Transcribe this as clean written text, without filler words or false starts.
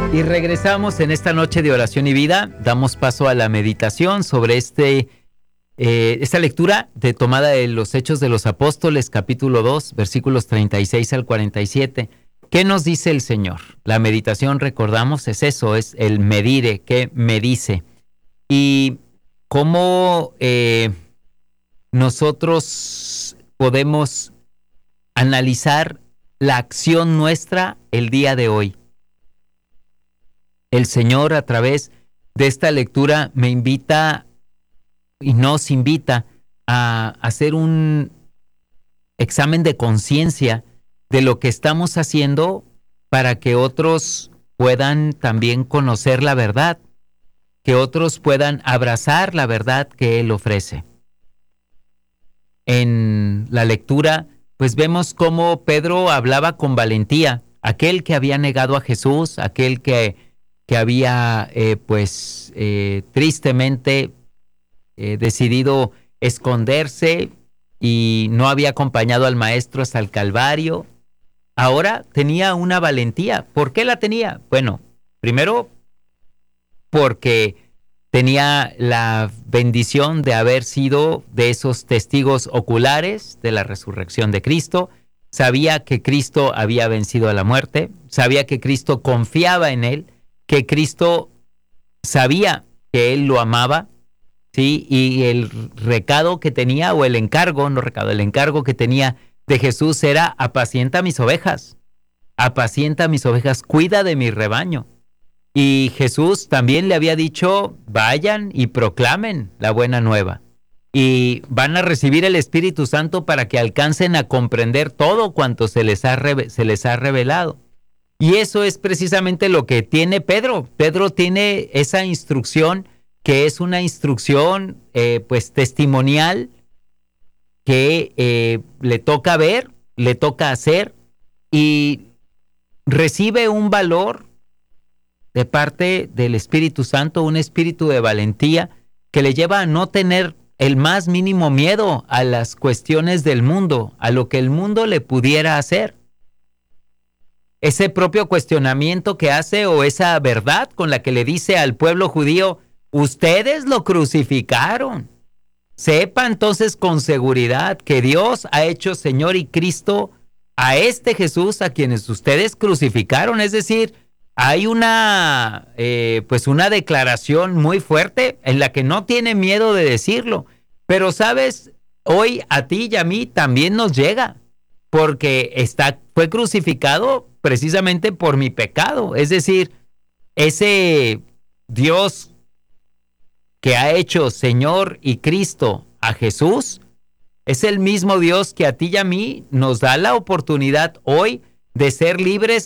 Y regresamos en esta noche de oración y vida. Damos paso a la meditación sobre esta lectura tomada de los Hechos de los Apóstoles, capítulo 2, versículos 36 al 47. ¿Qué nos dice el Señor? La meditación, recordamos, es eso, es el medire, ¿qué me dice? Y cómo nosotros podemos analizar la acción nuestra el día de hoy. El Señor, a través de esta lectura, me invita y nos invita a hacer un examen de conciencia de lo que estamos haciendo para que otros puedan también conocer la verdad, que otros puedan abrazar la verdad que Él ofrece. En la lectura, pues vemos cómo Pedro hablaba con valentía, aquel que había negado a Jesús, aquel que había tristemente decidido esconderse y no había acompañado al maestro hasta el Calvario. Ahora tenía una valentía. ¿Por qué la tenía? Bueno, primero porque tenía la bendición de haber sido de esos testigos oculares de la resurrección de Cristo. Sabía que Cristo había vencido a la muerte, sabía que Cristo confiaba en él, que Cristo sabía que él lo amaba, ¿sí? Y el recado que tenía, o el encargo, no recado, el encargo que tenía de Jesús era: apacienta mis ovejas, cuida de mi rebaño. Y Jesús también le había dicho: vayan y proclamen la buena nueva. Y van a recibir el Espíritu Santo para que alcancen a comprender todo cuanto se les ha revelado. Y eso es precisamente lo que tiene Pedro. Pedro tiene esa instrucción, que es una instrucción testimonial, que le toca ver, le toca hacer, y recibe un valor de parte del Espíritu Santo, un espíritu de valentía que le lleva a no tener el más mínimo miedo a las cuestiones del mundo, a lo que el mundo le pudiera hacer. Ese propio cuestionamiento que hace, o esa verdad con la que le dice al pueblo judío: ustedes lo crucificaron. Sepa entonces con seguridad que Dios ha hecho Señor y Cristo a este Jesús a quienes ustedes crucificaron. Es decir, hay una declaración muy fuerte en la que no tiene miedo de decirlo. Pero sabes, hoy a ti y a mí también nos llega, porque fue crucificado precisamente por mi pecado. Es decir, ese Dios que ha hecho Señor y Cristo a Jesús es el mismo Dios que a ti y a mí nos da la oportunidad hoy de ser libres